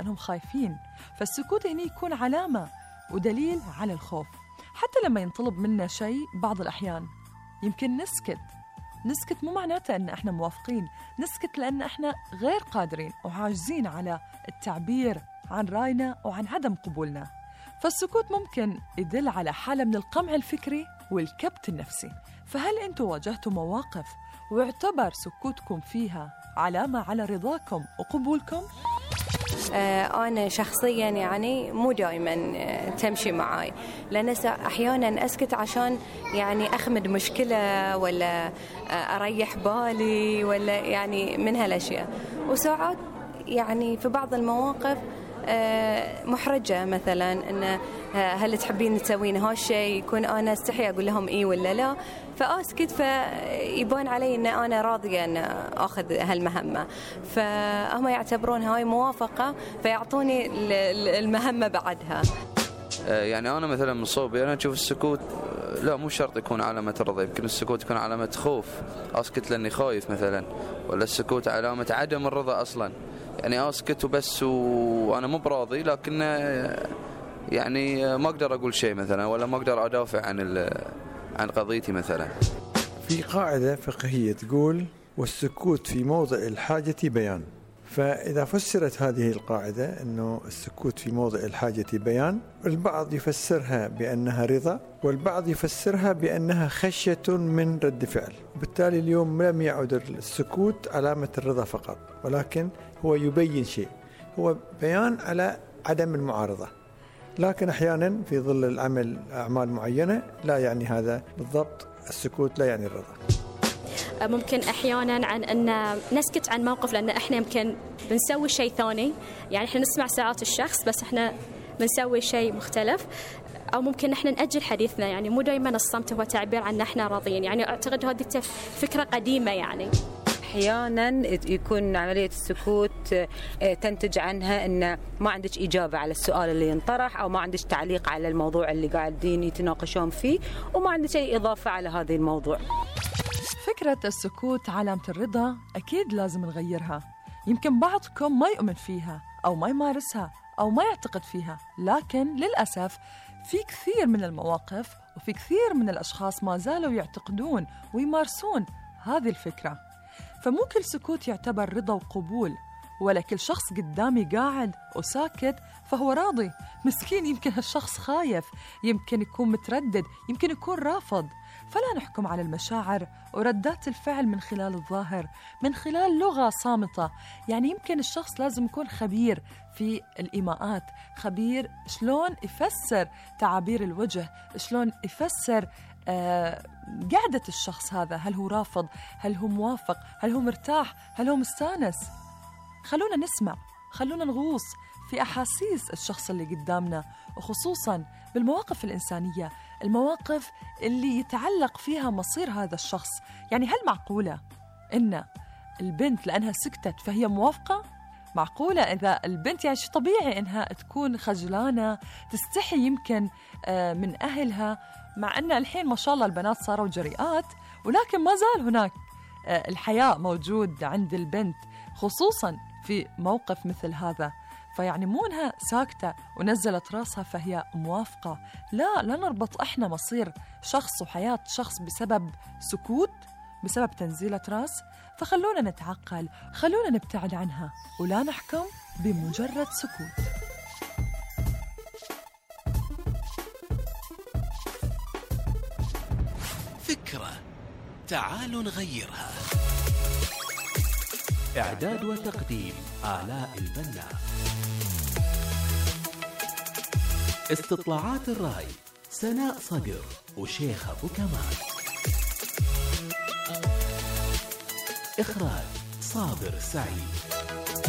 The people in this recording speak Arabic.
لأنهم خايفين، فالسكوت هنا يكون علامة ودليل على الخوف. حتى لما ينطلب منا شيء بعض الأحيان يمكن نسكت مو معناته أن احنا موافقين، نسكت لأن احنا غير قادرين وعاجزين على التعبير عن رأينا وعن عدم قبولنا. فالسكوت ممكن يدل على حالة من القمع الفكري والكبت النفسي. فهل أنتوا واجهتوا مواقف واعتبر سكوتكم فيها علامة على رضاكم وقبولكم؟ أنا شخصياً يعني مو دائماً تمشي معاي، لأن أحياناً أسكت عشان يعني أخمد مشكلة ولا أريح بالي ولا يعني من هالأشياء. وساعات يعني في بعض المواقف محرجة، مثلاً إن هل تحبين تسوين هالشيء، يكون أنا استحي أقول لهم إيه ولا لا، فأسكت فيبان علي أن أنا راضية أن أخذ هالمهمة، فهم يعتبرون هاي موافقة فيعطوني المهمة بعدها. يعني أنا مثلا من صوبي أنا أشوف السكوت لا مو شرط يكون علامة رضا، يمكن السكوت يكون علامة خوف، أسكت لأني خايف مثلا، ولا السكوت علامة عدم الرضا أصلا، يعني أسكت وبس وأنا مو براضي، لكن يعني ما أقدر أقول شيء مثلا، ولا ما أقدر أدافع عن قضيتي مثلا. في قاعدة فقهية تقول والسكوت في موضع الحاجة بيان. فإذا فسرت هذه القاعدة أنه السكوت في موضع الحاجة بيان، البعض يفسرها بأنها رضا، والبعض يفسرها بأنها خشية من رد فعل. بالتالي اليوم لم يعد السكوت علامة الرضا فقط، ولكن هو يبين شيء، هو بيان على عدم المعارضة. لكن أحيانا في ظل العمل أعمال معينة لا يعني هذا بالضبط، السكوت لا يعني الرضا. ممكن أحيانا عن أن نسكت عن موقف لأن إحنا يمكن بنسوي شيء ثاني، يعني إحنا نسمع ساعات الشخص بس إحنا بنسوي شيء مختلف، أو ممكن إحنا نأجل حديثنا، يعني مو دائما الصمت هو تعبير عن إحنا راضيين. يعني أعتقد هذه فكرة قديمة. يعني أحيانا يكون عملية السكوت تنتج عنها أن ما عندك إجابة على السؤال اللي ينطرح، أو ما عندك تعليق على الموضوع اللي قاعدين يتناقشون فيه، وما عندك أي إضافة على هذا الموضوع. فكرة السكوت علامة الرضا أكيد لازم نغيرها. يمكن بعضكم ما يؤمن فيها أو ما يمارسها أو ما يعتقد فيها، لكن للأسف في كثير من المواقف وفي كثير من الأشخاص ما زالوا يعتقدون ويمارسون هذه الفكرة. فمو كل سكوت يعتبر رضا وقبول، ولا كل شخص قدامي قاعد وساكت فهو راضي. مسكين، يمكن هالشخص خايف، يمكن يكون متردد، يمكن يكون رافض. فلا نحكم على المشاعر وردات الفعل من خلال الظاهر، من خلال لغة صامتة. يعني يمكن الشخص لازم يكون خبير في الإيماءات، خبير شلون يفسر تعابير الوجه، شلون يفسر قعدة الشخص هذا، هل هو رافض، هل هو موافق، هل هو مرتاح، هل هو مستانس. خلونا نسمع، خلونا نغوص في أحاسيس الشخص اللي قدامنا، وخصوصاً بالمواقف الإنسانية، المواقف اللي يتعلق فيها مصير هذا الشخص. يعني هل معقولة إن البنت لأنها سكتت فهي موافقة؟ معقولة إذا البنت يعني طبيعي إنها تكون خجلانة، تستحي يمكن من أهلها، مع أن الحين ما شاء الله البنات صاروا جريئات، ولكن ما زال هناك الحياء موجود عند البنت، خصوصاً في موقف مثل هذا. فيعني مو انها ساكتة ونزلت راسها فهي موافقة. لا نربط احنا مصير شخص وحياة شخص بسبب سكوت، بسبب تنزيلة راس. فخلونا نتعقل، خلونا نبتعد عنها، ولا نحكم بمجرد سكوت. فكرة تعالوا نغيرها. إعداد وتقديم آلاء البنا. استطلاعات الرأي سناء صقر وشيخ أبو كمال. إخراج صابر سعيد.